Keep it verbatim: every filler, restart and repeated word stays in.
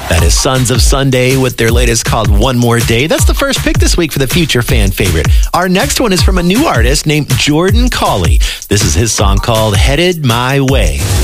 That is Sons of Sunday with their latest called One More Day. That's the first pick this week for the future fan favorite. Our next one is from a new artist named Jordan Cawley. This is his song called Headed My Way.